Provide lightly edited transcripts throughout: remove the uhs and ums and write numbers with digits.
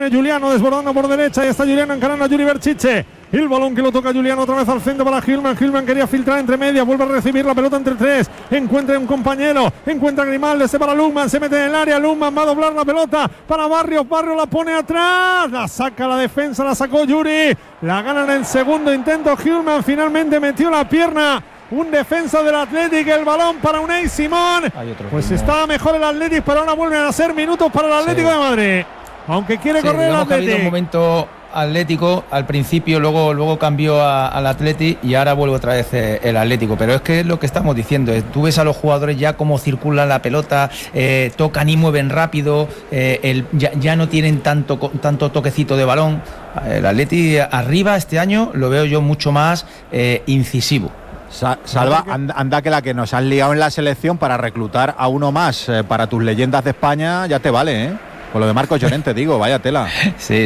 Giuliano desbordando por derecha, y está Giuliano encarando a Yuri Berchiche. El balón que lo toca Giuliano otra vez al centro para Hillman. Hillman quería filtrar entre medias, vuelve a recibir la pelota entre tres. Encuentra un compañero, encuentra a Grimaldo, para Lukman, se mete en el área. Lukman va a doblar la pelota para Barrios. Barrios la pone atrás, la saca la defensa, la sacó Yuri. La gana en el segundo intento. Hillman finalmente metió la pierna. Un defensa del Athletic, el balón para Unai Simón. Pues estaba mejor el Athletic, pero ahora vuelven a ser minutos para el Atlético de Madrid. Aunque quiere correr el Athletic. Ha habido un momento Atlético al principio, luego cambió al Athletic y ahora vuelve otra vez el Atlético. Pero es que es lo que estamos diciendo. Tú ves a los jugadores ya cómo circulan la pelota, tocan y mueven rápido, ya no tienen tanto toquecito de balón. El Athletic arriba este año lo veo yo mucho más incisivo. Salva, anda que la que nos han liado en la selección para reclutar a uno más para tus leyendas de España ya te vale, ¿eh? Con lo de Marcos Llorente, digo, vaya tela. Sí.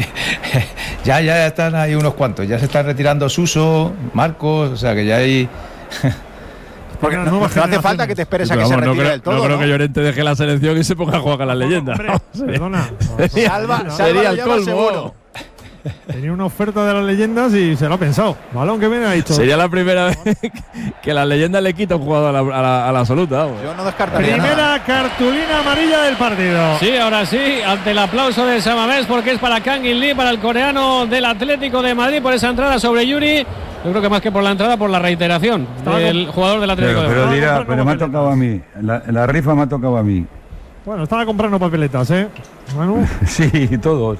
Ya están ahí unos cuantos, ya se están retirando Suso, Marcos, o sea que ya hay... Porque no hace falta que te esperes a que se retire del todo. No creo que Llorente deje la selección y se ponga a jugar con las leyendas. Perdona. Salva sería el colmo. Seguro. Tenía una oferta de las leyendas y se lo ha pensado. Balón que viene, ha dicho. Sería la primera vez que las leyendas le quita un jugador a la absoluta. Vamos. Yo no descartaría Primera nada. Cartulina amarilla del partido. Sí, ahora sí, ante el aplauso de Samamés, porque es para Kang In Lee, para el coreano del Atlético de Madrid, por esa entrada sobre Yuri. Yo creo que más que por la entrada, por la reiteración del jugador del Atlético de Madrid. Pero me ha tocado a mí. La rifa me ha tocado a mí. Bueno, estaba comprando papeletas, ¿eh? Bueno. Sí, todos.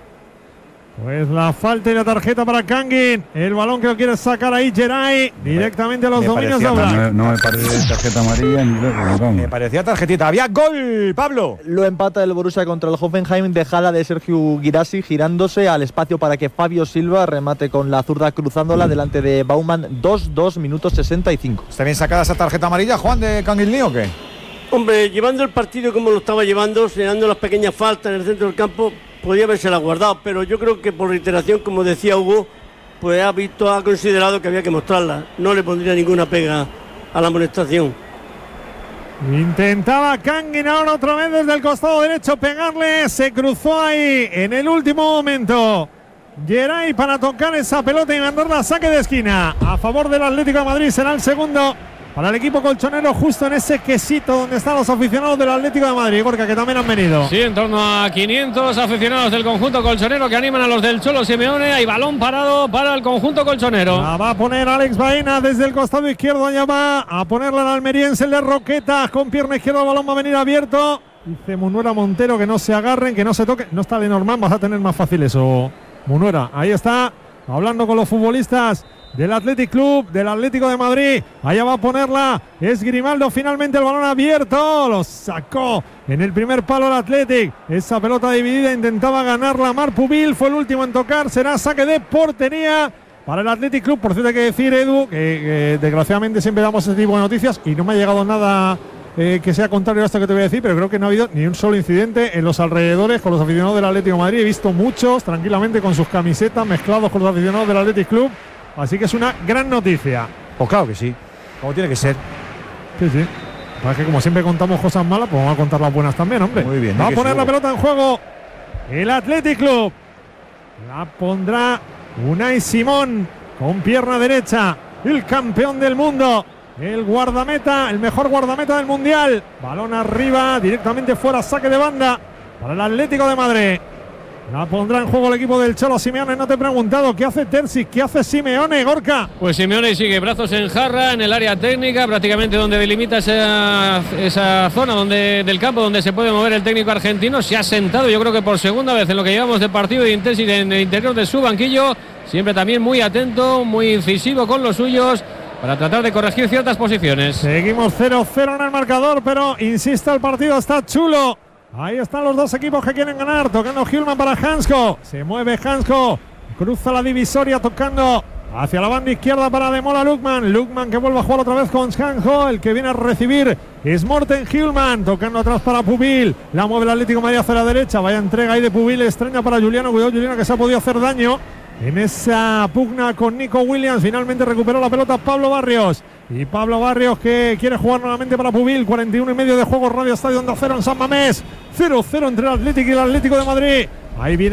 Pues la falta y la tarjeta para Kangin. El balón que lo quiere sacar ahí Geray directamente a los dominios de Oblak. No me parece tarjeta amarilla ni loco. Me parecía tarjetita. Había gol, Pablo. Lo empata el Borussia contra el Hoffenheim de jala de Sergio Guirassi, girándose al espacio para que Fabio Silva remate con la zurda cruzándola delante de Baumann. 2 minutos 65. ¿Está bien sacada esa tarjeta amarilla, Juan, de Kang In Lee o qué? Hombre, llevando el partido como lo estaba llevando, señalando las pequeñas faltas en el centro del campo, podía habérsela guardado, pero yo creo que por reiteración, como decía Hugo, pues ha considerado que había que mostrarla. No le pondría ninguna pega a la amonestación. Intentaba Kangin ahora otra vez desde el costado derecho pegarle, se cruzó ahí en el último momento Geray para tocar esa pelota y mandarla a saque de esquina a favor del Atlético de Madrid. Será el segundo para el equipo colchonero, justo en ese quesito donde están los aficionados del Atlético de Madrid, Gorka, que también han venido. Sí, en torno a 500 aficionados del conjunto colchonero que animan a los del Cholo Simeone. Hay balón parado para el conjunto colchonero. La va a poner Alex Baena desde el costado izquierdo, allá va a ponerla al almeriense, el de Roqueta, con pierna izquierda el balón va a venir abierto. Dice Munuera Montero que no se agarren, que no se toquen. No está Lenormand, vas a tener más fácil eso, Munuera. Ahí está, hablando con los futbolistas del Athletic Club, del Atlético de Madrid. Allá va a ponerla, es Grimaldo, finalmente el balón abierto, lo sacó en el primer palo el Athletic. Esa pelota dividida intentaba ganarla Marpubil, fue el último en tocar, será saque de portería para el Athletic Club. Por cierto, hay que decir, Edu, que desgraciadamente siempre damos ese tipo de noticias y no me ha llegado nada que sea contrario a esto que te voy a decir, pero creo que no ha habido ni un solo incidente en los alrededores con los aficionados del Atlético de Madrid. He visto muchos tranquilamente con sus camisetas mezclados con los aficionados del Athletic Club. Así que es una gran noticia. Pues claro que sí, como tiene que ser. Sí. Es que como siempre contamos cosas malas, pues vamos a contar las buenas también, hombre. Muy bien. Va a poner la pelota en juego el Athletic Club. La pondrá Unai Simón con pierna derecha. El campeón del mundo. El guardameta, el mejor guardameta del mundial. Balón arriba, directamente fuera, saque de banda para el Atlético de Madrid. La pondrá en juego el equipo del Cholo Simeone. No te he preguntado qué hace Terzic, qué hace Simeone, Gorka. Pues Simeone sigue brazos en jarra en el área técnica, prácticamente donde delimita esa zona del campo donde se puede mover el técnico argentino. Se ha sentado, yo creo que por segunda vez en lo que llevamos de partido de intensidad en el interior de su banquillo. Siempre también muy atento, muy incisivo con los suyos para tratar de corregir ciertas posiciones. Seguimos 0-0 en el marcador, pero insisto, el partido está chulo. Ahí están los dos equipos que quieren ganar. Tocando Hillman para Hansko. Se mueve Hansko. Cruza la divisoria tocando hacia la banda izquierda para Demola Lukman. Lukman que vuelve a jugar otra vez con Hansko. El que viene a recibir es Morten Hillman. Tocando atrás para Pubil. La mueve el Atlético de Madrid hacia la derecha. Vaya entrega ahí de Pubil. Extraña para Giuliano. Cuidado Giuliano que se ha podido hacer daño en esa pugna con Nico Williams. Finalmente recuperó la pelota Pablo Barrios. Y Pablo Barrios que quiere jugar nuevamente para Pubil. 41 y medio de juego. Radio Estadio Onda Cero en San Mamés. 0-0 entre el Atlético y el Atlético de Madrid. Ahí viene